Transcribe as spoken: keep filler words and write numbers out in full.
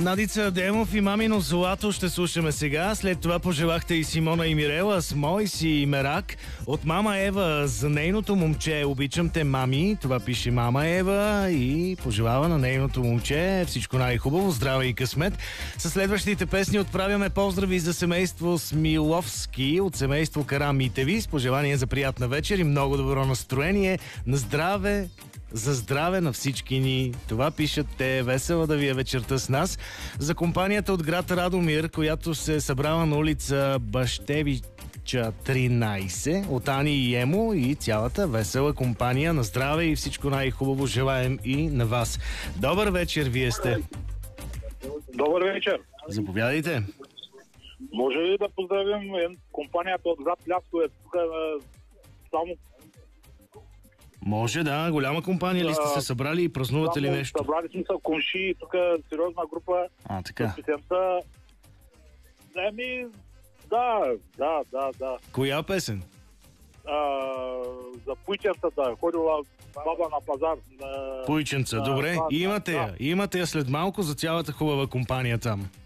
Надица Адемов и Мамино Злато ще слушаме сега. След това пожелахте и Симона и Мирела с Мой си мерак. От мама Ева за нейното момче Обичам те, мами. Това пише мама Ева и пожелава на нейното момче всичко най-хубаво, здраве и късмет. Със следващите песни отправяме поздрави за семейство Смиловски от семейство Карамитеви с пожелание за приятна вечер и много добро настроение. На здраве, за здраве на всички ни. Това пишат те. Весела да ви е вечерта с нас. За компанията от град Радомир, която се е събрала на улица Бащевича тринайсет от Ани и Емо и цялата весела компания. На здраве и всичко най-хубаво желаем и на вас. Добър вечер, вие сте. Добър вечер. Заповядайте. Може ли да поздравим компанията от град Лясковец? Тук е само... Може, да. Голяма компания ли сте се събрали и празнувате ли нещо? Събрали сме се комши, тук е сериозна група. А, така. Песента... Еми, да, да, да, да. Коя песен? А, за пуйченцата, ходила баба на пазар. На... Пуйченца, на... добре. Да, Имате да. я. Имате я след малко за цялата хубава компания там.